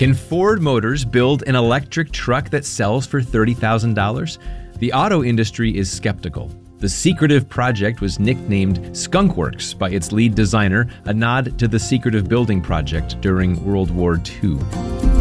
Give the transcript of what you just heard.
Can Ford Motors build an electric truck that sells for $30,000? The auto industry is skeptical. The secretive project was nicknamed Skunkworks by its lead designer, a nod to the secretive building project during World War II.